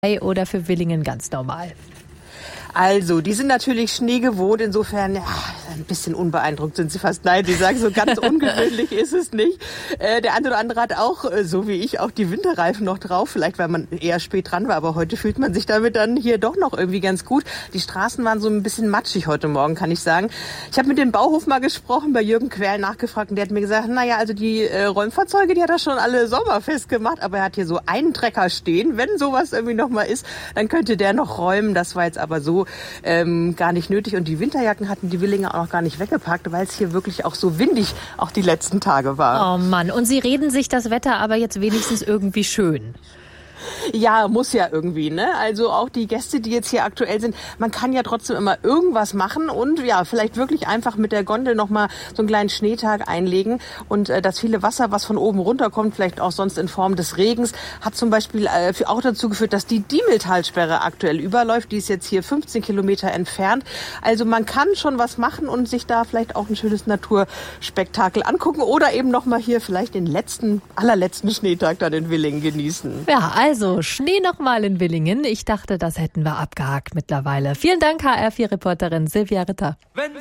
oder für Villingen ganz normal? Also, die sind natürlich schneegewohnt, insofern ein bisschen unbeeindruckt sind sie fast. Nein, die sagen, so ganz ungewöhnlich ist es nicht. Der eine oder andere hat auch, so wie ich, auch die Winterreifen noch drauf, vielleicht weil man eher spät dran war, aber heute fühlt man sich damit dann hier doch noch irgendwie ganz gut. Die Straßen waren so ein bisschen matschig heute Morgen, kann ich sagen. Ich habe mit dem Bauhof mal gesprochen, bei Jürgen Querl nachgefragt und der hat mir gesagt, naja, also die Räumfahrzeuge, die hat er schon alle sommerfest gemacht, aber er hat hier so einen Trecker stehen. Wenn sowas irgendwie noch mal ist, dann könnte der noch räumen. Das war jetzt aber so gar nicht nötig. Und die Winterjacken hatten die Willinger auch noch gar nicht weggepackt, weil es hier wirklich auch so windig auch die letzten Tage war. Oh Mann, und Sie reden sich das Wetter aber jetzt wenigstens irgendwie schön. Ja, muss ja irgendwie, ne? Also auch die Gäste, die jetzt hier aktuell sind, man kann ja trotzdem immer irgendwas machen und ja, vielleicht wirklich einfach mit der Gondel nochmal so einen kleinen Schneetag einlegen. Und das viele Wasser, was von oben runterkommt, vielleicht auch sonst in Form des Regens, hat zum Beispiel auch dazu geführt, dass die Diemeltalsperre aktuell überläuft. Die ist jetzt hier 15 Kilometer entfernt. Also man kann schon was machen und sich da vielleicht auch ein schönes Naturspektakel angucken oder eben nochmal hier vielleicht den allerletzten Schneetag dann in Villingen genießen. Ja, also Schnee nochmal in Villingen. Ich dachte, das hätten wir abgehakt mittlerweile. Vielen Dank, HR4-Reporterin Silvia Ritter.